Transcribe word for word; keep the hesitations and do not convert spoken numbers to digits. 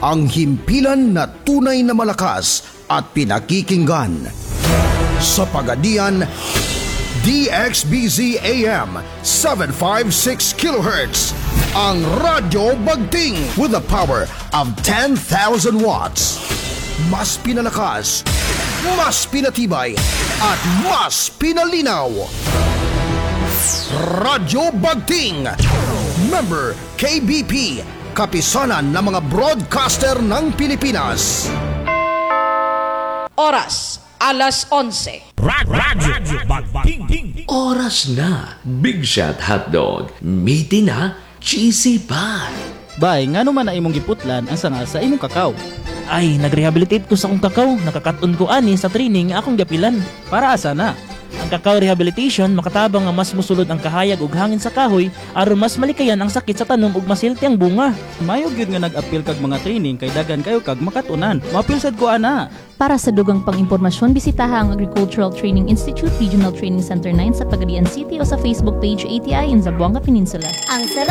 ang himpilan na tunay na malakas at pinakikinggan. Sa Pagadian, D X B Z A M seven fifty-six kilohertz, ang Radyo Bagting with the power of ten thousand watts. Mas pinalakas, mas pinatibay, at mas pinalinaw. Radyo Bagting, member K B P, kapisanan ng mga broadcaster ng Pilipinas. Oras, alas onse. Radyo Bagting. Oras na. Big Shot Hotdog. Meaty na. Cheesy pa. Bay, nga naman na imong giputlan ang sanga sa imong kakao. Ay, nag-rehabilitate ko sa akong kakao. Nakakaton ko ani sa training nga akong gapilan. Para asa na? Ang kakao rehabilitation makatabang nga mas musulod ang kahayag ug hangin sa kahoy aron mas malikayan ang sakit sa tanom ug masilti ang bunga. Mayo gyud nga nag-apil kag mga training kay dagan kayo kag makatunan. Mapil sad ko ana. Para sa dugang pang-impormasyon, bisitaha ang Agricultural Training Institute Regional Training Center nine sa Pagadian City o sa Facebook page A T I in Zamboanga Peninsula. Ang sarap